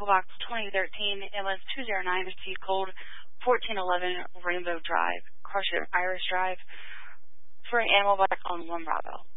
Tackle Box 2013, MS 209, received code 1411 Rainbow Drive, Irish Drive, for an animal box on 1 Bravo.